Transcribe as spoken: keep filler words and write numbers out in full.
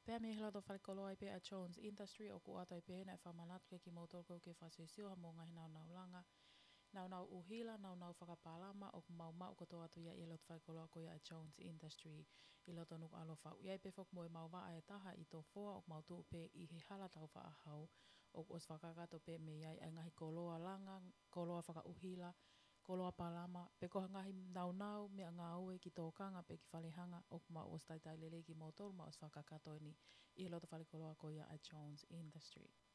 Pea mi hilo to whalikolo ai pe a Jones Industry o ku atai pe hena e whamanatu ke ki mautoko ke whasesio ha mo ngahi nau nau langa. Nau nau uhila, nau nau whakapalama o ku mau mau koto atu ia i loto whalikolo a koia a Jones Industry. I loto nuk alo whau. Iai pe whak moe mau waa e taha i tō whoa o ku mau tuu pe i he hala tau wha ahau. O ku os whakakato pe me iai ai ngahi koloa langa, koloa whakauhila, koloa palama. Pe koha ngahi nau nau mea ngā ue ki tō kanga pe ki whalehanga o ku mau os taitai lele ki motoro ma os whakakato ni i loto whalikolo a koia a Jones Industry.